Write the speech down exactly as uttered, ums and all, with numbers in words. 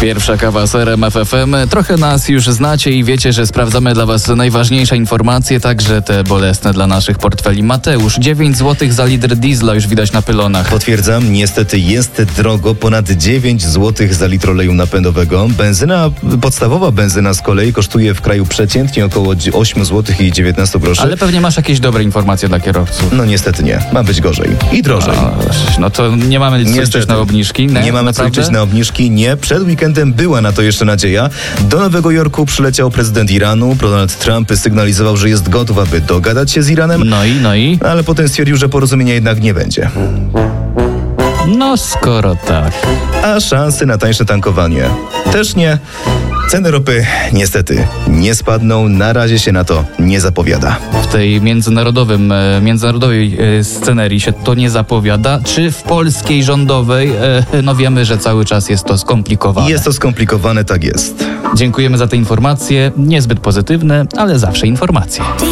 Pierwsza kawa z R M F F M. Trochę nas już znacie i wiecie, że sprawdzamy dla was najważniejsze informacje, także te bolesne dla naszych portfeli. Mateusz, dziewięć złotych za litr diesla już widać na pylonach. Potwierdzam, niestety jest drogo, ponad dziewięć złotych za litr oleju napędowego. Benzyna, podstawowa benzyna z kolei kosztuje w kraju przeciętnie około osiem złotych i dziewiętnaście groszy. Ale pewnie masz jakieś dobre informacje dla kierowców. No niestety nie, ma być gorzej i drożej. No, no to nie mamy nic liczyć na obniżki. Nie, nie mamy co liczyć na obniżki, nie. Przed weekendem była na to jeszcze nadzieja. Do Nowego Jorku przyleciał prezydent Iranu. Donald Trump sygnalizował, że jest gotów, aby dogadać się z Iranem. No i, no i? Ale potem stwierdził, że porozumienia jednak nie będzie. No skoro tak. A szansy na tańsze tankowanie też nie. Ceny ropy niestety nie spadną. Na razie się na to nie zapowiada. W tej międzynarodowym, międzynarodowej scenerii się to nie zapowiada. Czy w polskiej rządowej? No wiemy, że cały czas jest to skomplikowane. Jest to skomplikowane, tak jest. Dziękujemy za te informacje. Niezbyt pozytywne, ale zawsze informacje.